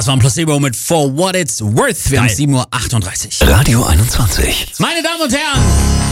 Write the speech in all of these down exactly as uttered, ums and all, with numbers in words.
Das war ein Placebo mit For What It's Worth. Wir Geil. haben sieben Uhr achtunddreißig. Radio einundzwanzig. Meine Damen und Herren,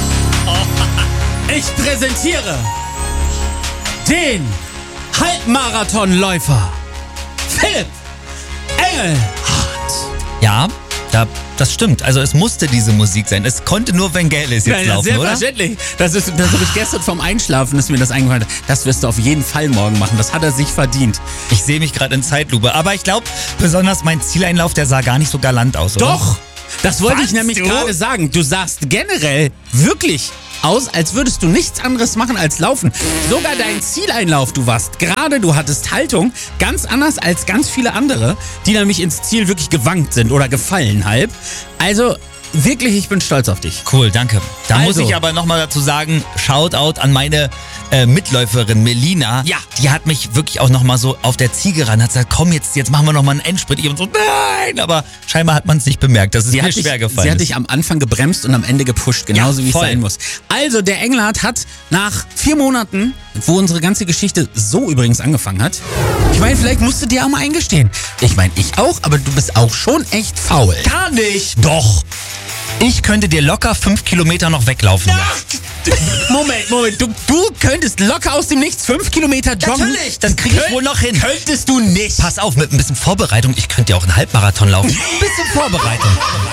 ich präsentiere den Halbmarathonläufer Philipp Engelhardt. Ja, da, das stimmt. Also es musste diese Musik sein. Es konnte nur Vangelis jetzt Ja, laufen, oder? selbstverständlich. Das, ist, das habe ich gestern vom Einschlafen, ist mir das eingefallen. Das wirst du auf jeden Fall morgen machen. Das hat er sich verdient. Ich sehe mich gerade in Zeitlupe. Aber ich glaube, besonders mein Zieleinlauf, der sah gar nicht so galant aus, oder? Doch! Das wollte ich Was, nämlich du? gerade sagen. Du sahst generell wirklich aus, als würdest du nichts anderes machen als laufen. Sogar dein Zieleinlauf, du warst gerade, du hattest Haltung, ganz anders als ganz viele andere, die nämlich ins Ziel wirklich gewankt sind oder gefallen halb. Also wirklich, ich bin stolz auf dich. Cool, danke. Da Also. muss ich aber nochmal dazu sagen, Shoutout an meine äh, Mitläuferin Melina. Ja. Die hat mich wirklich auch nochmal so auf der Ziege ran, hat gesagt, komm jetzt, jetzt machen wir nochmal einen Endsprint. Ich und so, nein, aber scheinbar hat man es nicht bemerkt, dass es mir hat schwer dich, gefallen sie hat ist. dich am Anfang gebremst und am Ende gepusht, genauso Ja, wie es voll. sein muss. Also, der Engelhardt hat nach vier Monaten, wo unsere ganze Geschichte so übrigens angefangen hat, ich meine, vielleicht musst du dir auch mal eingestehen. Ich meine, ich auch, aber du bist auch schon echt faul. Gar nicht. Doch. Ich könnte dir locker fünf Kilometer noch weglaufen. Moment, Moment, du, du könntest locker aus dem Nichts fünf Kilometer joggen. Natürlich, dann krieg ich Könnt- wohl noch hin. Könntest du nicht. Pass auf, mit ein bisschen Vorbereitung, ich könnte ja auch einen Halbmarathon laufen. Ein bisschen Vorbereitung.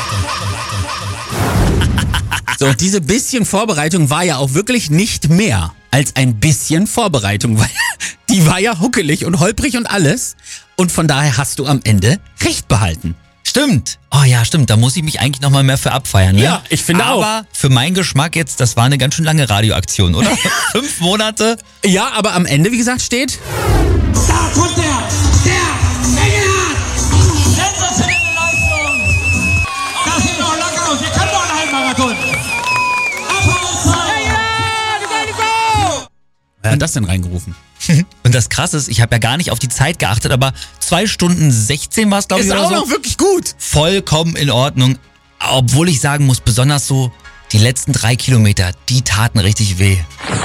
So, diese bisschen Vorbereitung war ja auch wirklich nicht mehr als ein bisschen Vorbereitung, weil die war ja huckelig und holprig und alles. Und von daher hast du am Ende recht behalten. Stimmt. Oh ja, stimmt. Da muss ich mich eigentlich nochmal mehr für abfeiern. Ne? Ja, ich finde auch. Aber für meinen Geschmack jetzt, das war eine ganz schön lange Radioaktion, oder? Fünf Monate. Ja, aber am Ende, wie gesagt, steht... Da kommt er, der Engelhardt! Sensationelle Leistung! Das sieht doch locker aus, wir können doch einen Halbmarathon! Applaus! Wer hat das denn reingerufen? Und das Krasse ist, ich habe ja gar nicht auf die Zeit geachtet, aber zwei Stunden sechzehn war es, glaube ich, Ist oder auch so. noch wirklich gut. Vollkommen in Ordnung. Obwohl ich sagen muss, besonders so die letzten drei Kilometer, die taten richtig weh.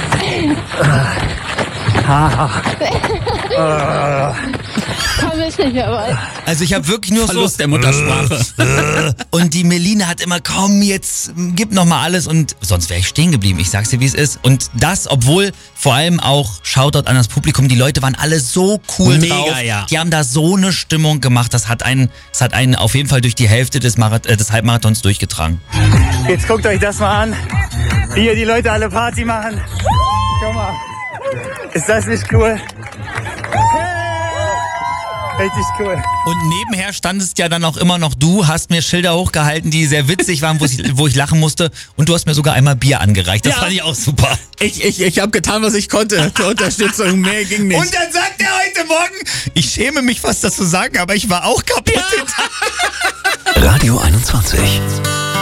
Komm ich nicht mehr weit. Also ich habe wirklich nur Verlust so... der Muttersprache. Und die Melina hat immer, komm jetzt, gib noch mal alles und sonst wäre ich stehen geblieben. Ich sag's dir, wie es ist. Und das, obwohl vor allem auch, Shoutout an das Publikum, die Leute waren alle so cool Mega, drauf. ja. Die haben da so eine Stimmung gemacht. Das hat einen, das hat einen auf jeden Fall durch die Hälfte des, Marath äh, des Halbmarathons durchgetragen. Jetzt guckt euch das mal an, wie hier die Leute alle Party machen. Guck mal, ist das nicht cool? Richtig cool. Und nebenher standest ja dann auch immer noch du, hast mir Schilder hochgehalten, die sehr witzig waren, wo ich, wo ich lachen musste. Und du hast mir sogar einmal Bier angereicht. Das Ja. fand ich auch super. Ich, ich, ich habe getan, was ich konnte zur Unterstützung. Mehr ging nicht. Und dann sagt er heute Morgen, ich schäme mich fast, das zu sagen, aber ich war auch kaputt. Radio einundzwanzig.